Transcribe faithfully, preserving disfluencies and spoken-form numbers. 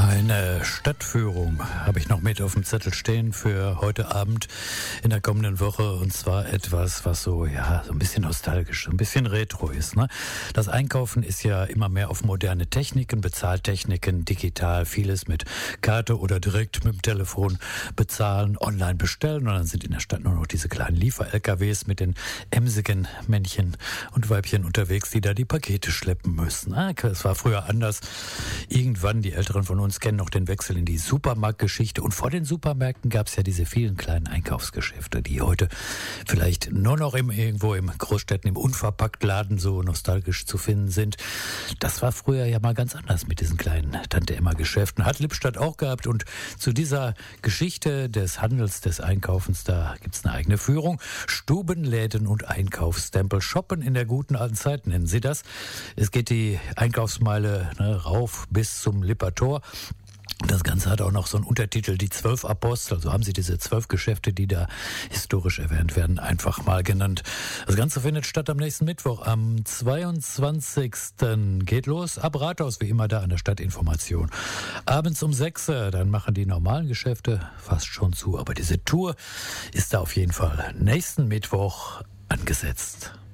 Eine Stadtführung habe ich noch mit auf dem Zettel stehen für heute Abend in der kommenden Woche, und zwar etwas, was so, ja, so ein bisschen nostalgisch, so ein bisschen retro ist, ne? Das Einkaufen ist ja immer mehr auf moderne Techniken, Bezahltechniken, digital, vieles mit Karte oder direkt mit dem Telefon bezahlen, online bestellen, und dann sind in der Stadt nur noch diese kleinen Liefer-L K Ws mit den emsigen Männchen und Weibchen unterwegs, die da die Pakete schleppen müssen. Es war früher anders. Irgendwann, die Älteren von uns kennen noch den Wechsel in die Supermarktgeschichte, und vor den Supermärkten gab es ja diese vielen kleinen Einkaufsgeschäfte, die heute vielleicht nur noch im, irgendwo im Großstädten im Unverpacktladen so nostalgisch zu finden sind. Das war früher ja mal ganz anders mit diesen kleinen Tante-Emma-Geschäften. Hat Lippstadt auch gehabt, und zu dieser Geschichte des Handels, des Einkaufens, da gibt's eine eigene Führung. Stubenläden und Einkaufstempel. Shoppen in der guten alten Zeit nennen sie das. Es geht die Einkaufsmeile, ne, rauf bis zum Lipper Tor. Das Ganze hat auch noch so einen Untertitel, die zwölf Apostel. Also haben sie diese zwölf Geschäfte, die da historisch erwähnt werden, einfach mal genannt. Das Ganze findet statt am nächsten Mittwoch, am zweiundzwanzigsten Geht los, ab Rathaus, wie immer da an der Stadtinformation. Abends um sechs, dann machen die normalen Geschäfte fast schon zu. Aber diese Tour ist da auf jeden Fall nächsten Mittwoch angesetzt.